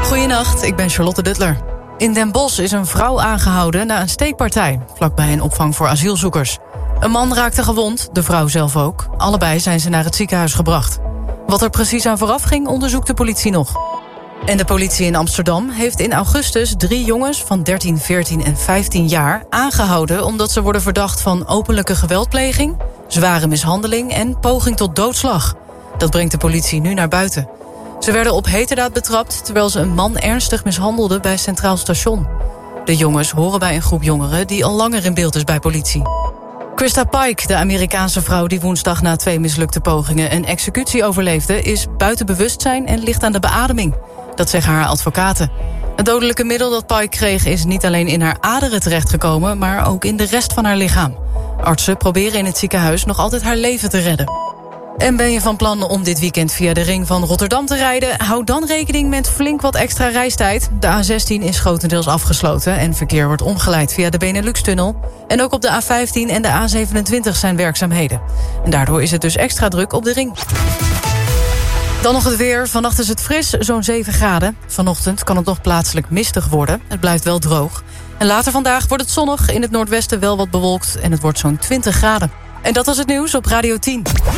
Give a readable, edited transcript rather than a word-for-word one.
Goedenacht, ik ben Charlotte Duttler. In Den Bosch is een vrouw aangehouden na een steekpartij, vlakbij een opvang voor asielzoekers. Een man raakte gewond, de vrouw zelf ook. Allebei zijn ze naar het ziekenhuis gebracht. Wat er precies aan vooraf ging, onderzoekt de politie nog. En de politie in Amsterdam heeft in augustus 3 jongens van 13, 14 en 15 jaar aangehouden omdat ze worden verdacht van openlijke geweldpleging, zware mishandeling en poging tot doodslag. Dat brengt de politie nu naar buiten. Ze werden op heterdaad betrapt terwijl ze een man ernstig mishandelden bij Centraal Station. De jongens horen bij een groep jongeren die al langer in beeld is bij politie. Krista Pike, de Amerikaanse vrouw die woensdag na 2 mislukte pogingen een executie overleefde, is buiten bewustzijn en ligt aan de beademing. Dat zeggen haar advocaten. Het dodelijke middel dat Pike kreeg is niet alleen in haar aderen terechtgekomen, maar ook in de rest van haar lichaam. Artsen proberen in het ziekenhuis nog altijd haar leven te redden. En ben je van plan om dit weekend via de ring van Rotterdam te rijden? Hou dan rekening met flink wat extra reistijd. De A16 is grotendeels afgesloten en verkeer wordt omgeleid via de Benelux-tunnel. En ook op de A15 en de A27 zijn werkzaamheden. En daardoor is het dus extra druk op de ring. Dan nog het weer. Vannacht is het fris, zo'n 7 graden. Vanochtend kan het nog plaatselijk mistig worden. Het blijft wel droog. En later vandaag wordt het zonnig, in het noordwesten wel wat bewolkt en het wordt zo'n 20 graden. En dat was het nieuws op Radio 10.